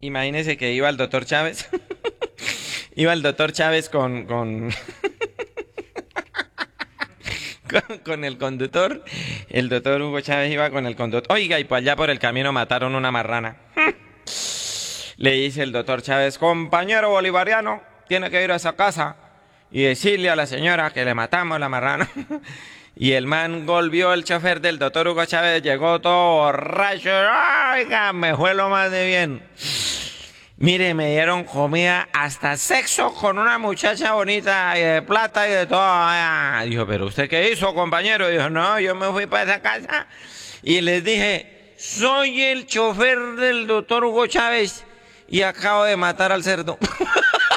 Imagínese que iba el doctor Chávez. Iba el doctor Chávez con el conductor. El doctor Hugo Chávez iba con el conductor. Oiga, y por allá por el camino mataron una marrana. Le dice el doctor Chávez, compañero bolivariano, tiene que ir a esa casa y decirle a la señora que le matamos la marrana. Y el man volvió, el chofer del doctor Hugo Chávez, llegó todo borracho. Oiga, me fue lo más de bien. Mire, me dieron comida, hasta sexo con una muchacha bonita y de plata y de todo. Ah, dijo, pero ¿usted qué hizo, compañero? Dijo, no, yo me fui para esa casa y les dije, soy el chofer del doctor Hugo Chávez y acabo de matar al cerdo.